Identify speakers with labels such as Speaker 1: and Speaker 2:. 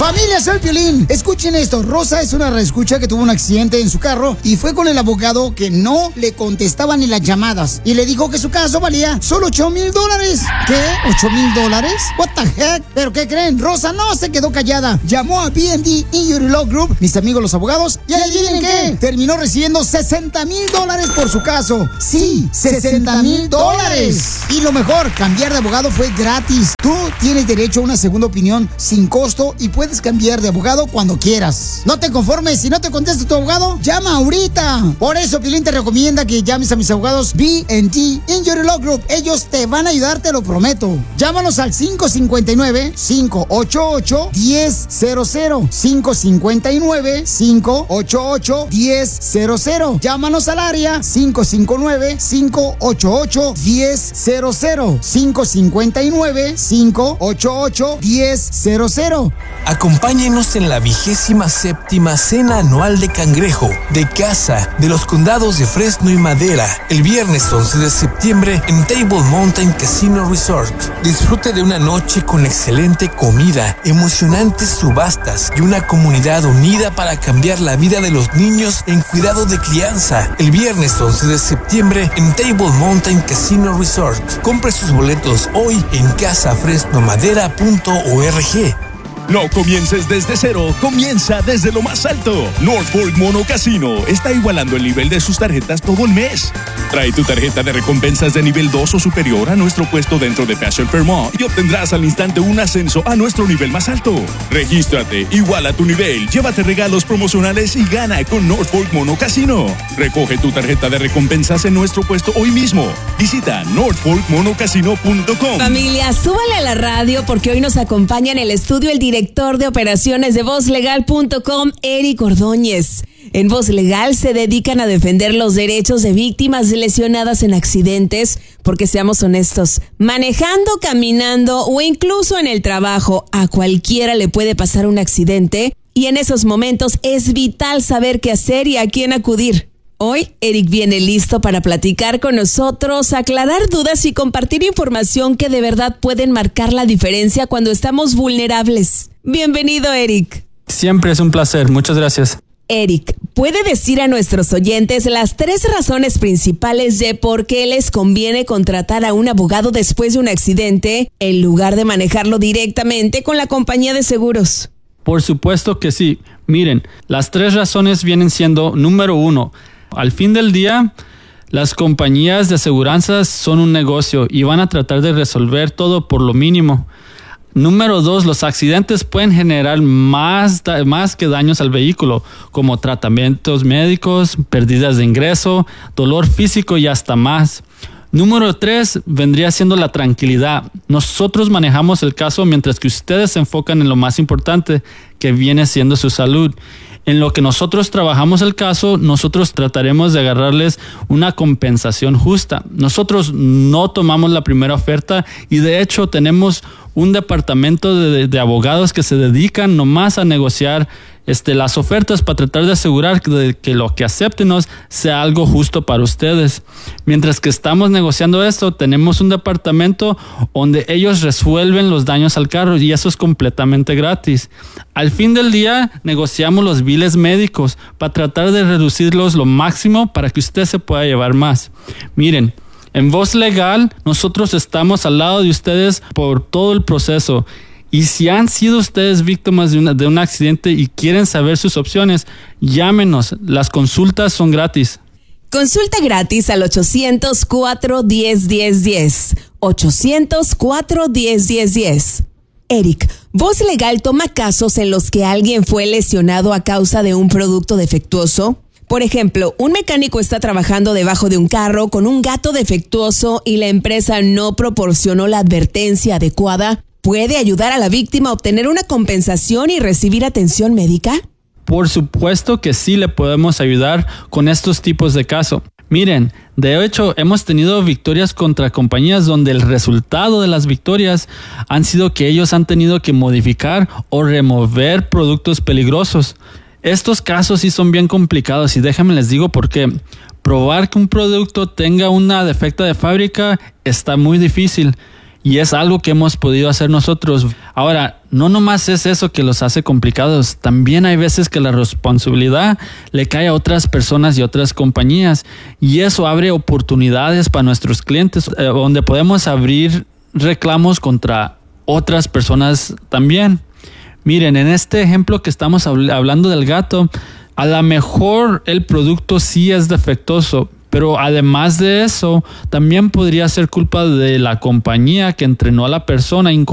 Speaker 1: Familia, soy Piolín. Escuchen esto. Rosa es una reescucha que tuvo un accidente en su carro y fue con el abogado que no le contestaba ni las llamadas. Y le dijo que su caso valía solo $8,000. ¿Qué? ¿$8,000? What the heck? ¿Pero qué creen? Rosa no se quedó callada. Llamó a B&D Injury Law Group, mis amigos los abogados, y adivinen qué. Terminó recibiendo $60,000 por su caso. Sí, $60,000. Y lo mejor, cambiar de abogado fue gratis. Tú tienes derecho a una segunda opinión sin costo y puedes cambiar de abogado cuando quieras. No te conformes, si no te contesta tu abogado, llama ahorita. Por eso Piolín te recomienda que llames a mis abogados B&D Injury Law Group. Ellos te van a ayudar, te lo prometo. Llámanos al 559-588-1000. 559-588-1000. Llámanos al área 559-588-1000. 559-588-1000.
Speaker 2: Acompáñenos en la 27ª Cena Anual de Cangrejo de Casa de los Condados de Fresno y Madera, el viernes 11 de septiembre en Table Mountain Casino Resort. Disfrute de una noche con excelente comida, emocionantes subastas y una comunidad unida para cambiar la vida de los niños en cuidado de crianza. El viernes 11 de septiembre en Table Mountain Casino Resort. Compre sus boletos hoy en casafresnomadera.org.
Speaker 3: No comiences desde cero, comienza desde lo más alto. North Fork Mono Casino está igualando el nivel de sus tarjetas todo el mes. Trae tu tarjeta de recompensas de nivel 2 o superior a nuestro puesto dentro de Fashion Fairmont y obtendrás al instante un ascenso a nuestro nivel más alto. Regístrate, iguala tu nivel, llévate regalos promocionales y gana con North Fork Mono Casino. Recoge tu tarjeta de recompensas en nuestro puesto hoy mismo. Visita northforkmonocasino.com.
Speaker 4: Familia, súbale a la radio porque hoy nos acompaña en el estudio el director de operaciones de VozLegal.com, Eric Ordóñez. En Voz Legal se dedican a defender los derechos de víctimas lesionadas en accidentes, porque seamos honestos, manejando, caminando o incluso en el trabajo, a cualquiera le puede pasar un accidente y en esos momentos es vital saber qué hacer y a quién acudir. Hoy, Eric viene listo para platicar con nosotros, aclarar dudas y compartir información que de verdad pueden marcar la diferencia cuando estamos vulnerables. Bienvenido, Eric.
Speaker 5: Siempre es un placer. Muchas gracias.
Speaker 4: Eric, ¿puede decir a nuestros oyentes las 3 razones principales de por qué les conviene contratar a un abogado después de un accidente en lugar de manejarlo directamente con la compañía de seguros?
Speaker 5: Por supuesto que sí. Miren, las 3 razones vienen siendo, número 1, al fin del día, las compañías de aseguranzas son un negocio y van a tratar de resolver todo por lo mínimo. Número 2, los accidentes pueden generar más que daños al vehículo, como tratamientos médicos, pérdidas de ingreso, dolor físico y hasta más. Número 3 vendría siendo la tranquilidad. Nosotros manejamos el caso mientras que ustedes se enfocan en lo más importante, que viene siendo su salud. En lo que nosotros trabajamos el caso, nosotros trataremos de agarrarles una compensación justa. Nosotros no tomamos la primera oferta y de hecho tenemos un departamento de abogados que se dedican nomás a negociar las ofertas para tratar de asegurar que lo que acéptenos sea algo justo para ustedes. Mientras que estamos negociando esto, tenemos un departamento donde ellos resuelven los daños al carro y eso es completamente gratis. Al fin del día, negociamos los biles médicos para tratar de reducirlos lo máximo para que usted se pueda llevar más. Miren, en Voz Legal, nosotros estamos al lado de ustedes por todo el proceso. Y si han sido ustedes víctimas de un accidente y quieren saber sus opciones, llámenos. Las consultas son gratis.
Speaker 4: Consulta gratis al 800-410-1010. 800-410-1010. Eric, Voz Legal toma casos en los que alguien fue lesionado a causa de un producto defectuoso. Por ejemplo, un mecánico está trabajando debajo de un carro con un gato defectuoso y la empresa no proporcionó la advertencia adecuada. ¿Puede ayudar a la víctima a obtener una compensación y recibir atención médica?
Speaker 5: Por supuesto que sí le podemos ayudar con estos tipos de casos. Miren, de hecho, hemos tenido victorias contra compañías donde el resultado de las victorias han sido que ellos han tenido que modificar o remover productos peligrosos. Estos casos sí son bien complicados y déjenme les digo por qué. Probar que un producto tenga una defecta de fábrica está muy difícil. y es algo que hemos podido hacer nosotros. Ahora, no nomás es eso que los hace complicados, también hay veces que la responsabilidad le cae a otras personas y otras compañías, y eso abre oportunidades para nuestros clientes, donde podemos abrir reclamos contra otras personas también. Miren, en este ejemplo que estamos hablando del gato, a lo mejor el producto sí es defectuoso, pero además de eso, también podría ser culpa de la compañía que entrenó a la persona